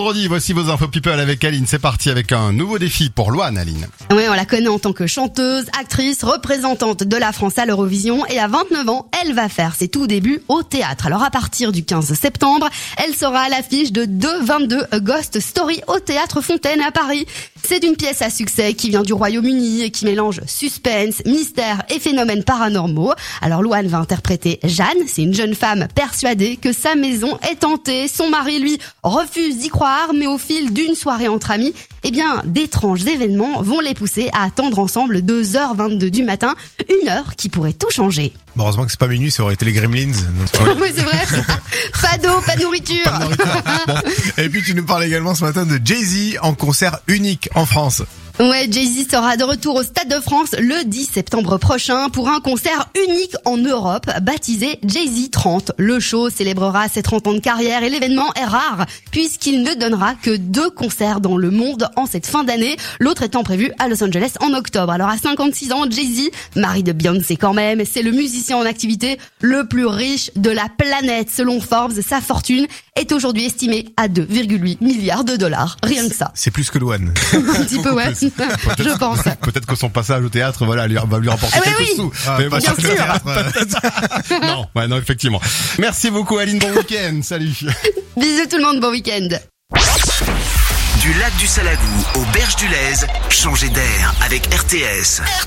vendredi, voici vos infos people avec Aline. C'est parti avec un nouveau défi pour Louane, Aline. Oui, on la connaît en tant que chanteuse, actrice, représentante de la France à l'Eurovision et à 29 ans, elle va faire ses tout débuts au théâtre. Alors à partir du 15 septembre, elle sera à l'affiche de 2/22 A Ghost Story au Théâtre Fontaine à Paris. C'est une pièce à succès qui vient du Royaume-Uni et qui mélange suspense, mystère et phénomènes paranormaux. Alors Louane va interpréter Jeanne, c'est une jeune femme persuadée que sa maison est hantée. Son mari, lui, refuse d'y croire, mais au fil d'une soirée entre amis, d'étranges événements vont les pousser à attendre ensemble 2h22 du matin, une heure qui pourrait tout changer. Bon, heureusement que c'est pas minuit, ça aurait été les Gremlins. Oui, c'est vrai. Pas d'eau, pas de nourriture. Pas de nourriture. Bon. Et puis tu nous parles également ce matin de Jay-Z en concert unique en France. Ouais, Jay-Z sera de retour au Stade de France le 10 septembre prochain pour un concert unique en Europe, baptisé Jay-Z 30. Le show célébrera ses 30 ans de carrière et l'événement est rare puisqu'il ne donnera que 2 concerts dans le monde en cette fin d'année, l'autre étant prévu à Los Angeles en octobre. Alors à 56 ans, Jay-Z, mari de Beyoncé quand même, c'est le musicien en activité le plus riche de la planète. Selon Forbes, sa fortune est aujourd'hui estimée à 2,8 milliards de dollars. Rien que ça. C'est plus que Louane. Un petit peu, ouais. Je pense. Peut-être que son passage au théâtre, va lui rapporter quelques sous. Mais bien sûr. Non, effectivement. Merci beaucoup, Aline. Bon week-end. Salut. Bisous tout le monde, bon week-end. Du lac du Salagou aux berges du Lez, changez d'air avec RTS.